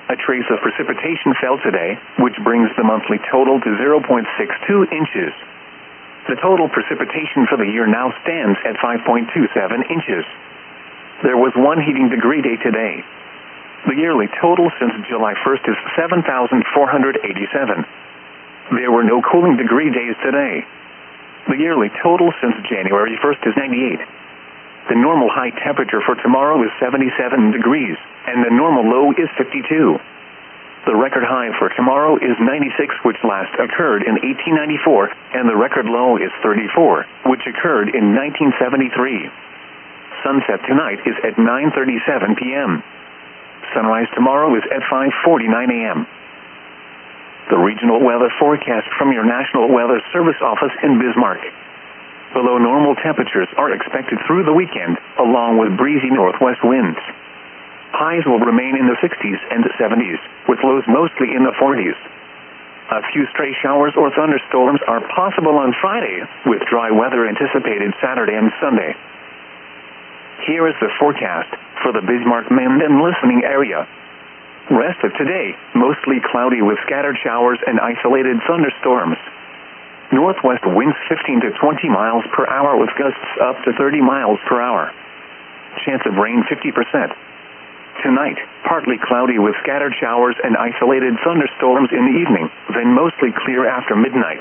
A trace of precipitation fell today, which brings the monthly total to 0.62 inches. The total precipitation for the year now stands at 5.27 inches. There was one heating degree day today. The yearly total since July 1st is 7,487. There were no cooling degree days today. The yearly total since January 1st is 98. The normal high temperature for tomorrow is 77 degrees, and the normal low is 52. The record high for tomorrow is 96, which last occurred in 1894, and the record low is 34, which occurred in 1973. Sunset tonight is at 9:37 p.m. Sunrise tomorrow is at 5:49 a.m. The regional weather forecast from your National Weather Service office in Bismarck. Below normal temperatures are expected through the weekend, along with breezy northwest winds. Highs will remain in the 60s and 70s, with lows mostly in the 40s. A few stray showers or thunderstorms are possible on Friday, with dry weather anticipated Saturday and Sunday. Here is the forecast for the Bismarck-Minden listening area. Rest of today, mostly cloudy with scattered showers and isolated thunderstorms. Northwest winds 15 to 20 miles per hour with gusts up to 30 miles per hour. Chance of rain 50%. Tonight, partly cloudy with scattered showers and isolated thunderstorms in the evening, then mostly clear after midnight.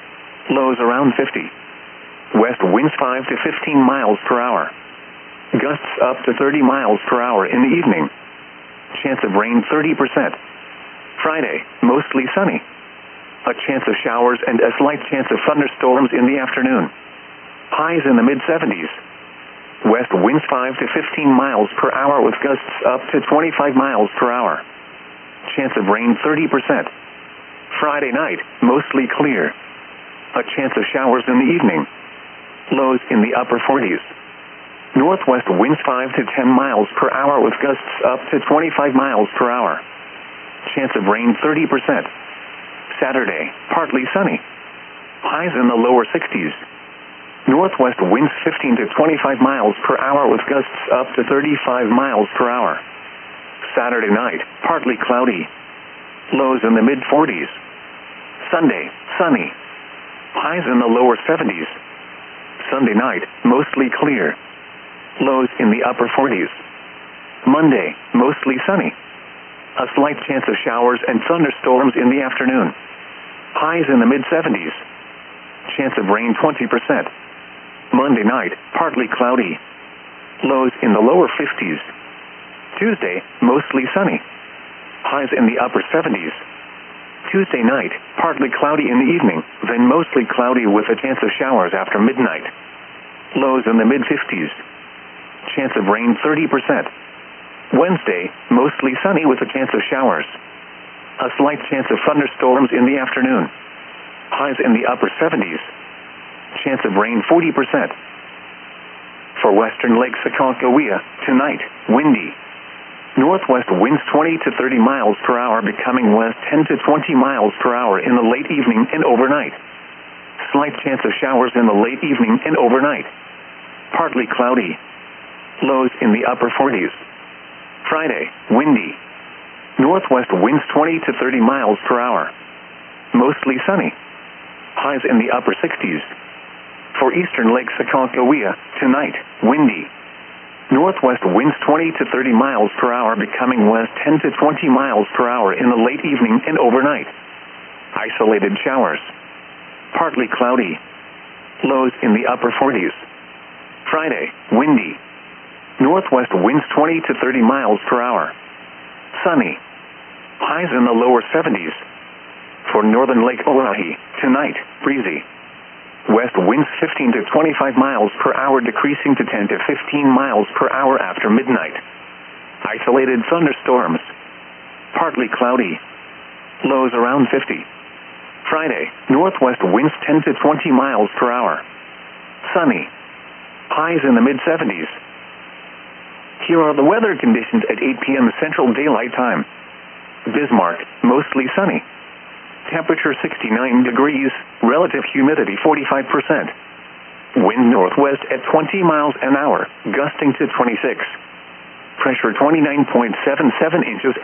Lows around 50. West winds 5 to 15 miles per hour. Gusts up to 30 miles per hour in the evening. Chance of rain 30%. Friday, mostly sunny. A chance of showers and a slight chance of thunderstorms in the afternoon. Highs in the mid-70s. West winds 5 to 15 miles per hour with gusts up to 25 miles per hour. Chance of rain 30%. Friday night, mostly clear. A chance of showers in the evening. Lows in the upper 40s. Northwest winds 5 to 10 miles per hour with gusts up to 25 miles per hour. Chance of rain 30%. Saturday, partly sunny. Highs in the lower 60s. Northwest winds 15 to 25 miles per hour with gusts up to 35 miles per hour. Saturday night, partly cloudy. Lows in the mid-40s. Sunday, sunny. Highs in the lower 70s. Sunday night, mostly clear. Lows in the upper 40s. Monday, mostly sunny. A slight chance of showers and thunderstorms in the afternoon. Highs in the mid-70s. Chance of rain 20%. Monday night, partly cloudy. Lows in the lower 50s. Tuesday, mostly sunny. Highs in the upper 70s. Tuesday night, partly cloudy in the evening, then mostly cloudy with a chance of showers after midnight. Lows in the mid-50s. Chance of rain 30%. Wednesday, mostly sunny with a chance of showers. A slight chance of thunderstorms in the afternoon. Highs in the upper 70s. Chance of rain 40%. For western Lake Sakonkohea, tonight, windy. Northwest winds 20 to 30 miles per hour becoming west 10 to 20 miles per hour in the late evening and overnight. Slight chance of showers in the late evening and overnight. Partly cloudy. Lows in the upper 40s. Friday, windy. Northwest winds 20 to 30 miles per hour. Mostly sunny. Highs in the upper 60s. For eastern Lake Sakonkohea, tonight, windy. Northwest winds 20 to 30 miles per hour becoming west 10 to 20 miles per hour in the late evening and overnight. Isolated showers. Partly cloudy. Lows in the upper 40s. Friday, windy. Northwest winds 20 to 30 miles per hour. Sunny. Highs in the lower 70s. For northern Lake Oahe, tonight, breezy. West winds 15 to 25 miles per hour decreasing to 10 to 15 miles per hour after midnight. Isolated thunderstorms. Partly cloudy. Lows around 50. Friday, northwest winds 10 to 20 miles per hour. Sunny. Highs in the mid-70s. Here are the weather conditions at 8 p.m. Central Daylight Time. Bismarck, mostly sunny. Temperature 69 degrees, relative humidity 45%. Wind northwest at 20 miles an hour, gusting to 26. Pressure 29.77 inches